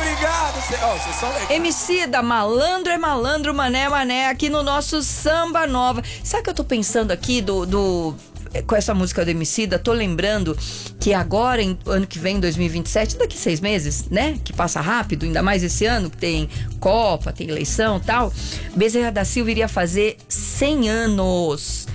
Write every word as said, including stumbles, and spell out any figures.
obrigado. Cê, oh, vocês são legais. Emicida, malandro é malandro, mané é mané, aqui no nosso Samba Nova. Sabe o que eu tô pensando aqui do... do... com essa música do Emicida, tô lembrando que agora, em, ano que vem, dois mil e vinte e sete, daqui seis meses, né? Que passa rápido, ainda mais esse ano, que tem Copa, tem eleição e tal. Bezerra da Silva iria fazer cem anos.